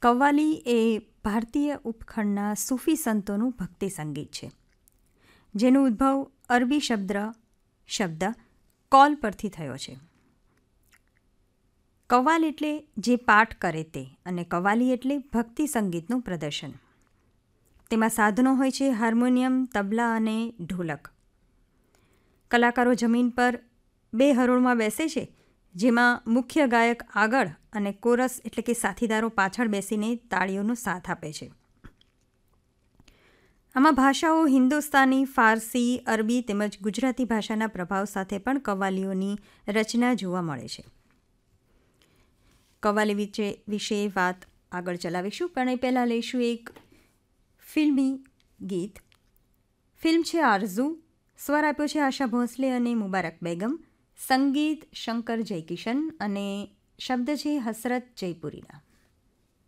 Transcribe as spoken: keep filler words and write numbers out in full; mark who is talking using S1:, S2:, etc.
S1: કવ્વાલી એ ભારતીય ઉપખંડના સૂફી સંતોનું ભક્તિ સંગીત છે, જેનો ઉદ્ભવ અરબી શબ્દ શબ્દ કૌલ પરથી થયો છે. કવ્વાલ એટલે જે પાઠ કરે તે, અને કવ્વાલી એટલે ભક્તિ સંગીતનું પ્રદર્શન. તેમાં સાધનો હોય છે હાર્મોનિયમ, તબલા અને ઢોલક. કલાકારો જમીન પર બે હરોળમાં બેસે છે, જેમાં મુખ્ય ગાયક આગળ અને કોરસ એટલે કે સાથીદારો પાછળ બેસીને તાળીઓનો સાથ આપે છે. આમાં ભાષાઓ હિન્દુસ્તાની, ફારસી, અરબી તેમજ ગુજરાતી ભાષાના પ્રભાવ સાથે પણ કવ્વાલીઓની રચના જોવા મળે છે. કવ્વાલી વિશે વિશે વાત આગળ ચલાવીશું, પણ એ પહેલાં લઈશું એક ફિલ્મી ગીત. ફિલ્મ છે આરઝુ. સ્વર આપ્યો છે આશા ભોંસલે અને મુબારક બેગમ. સંગીત શંકર જયકિશન અને શબ્દ છે હસરત જયપુરીના.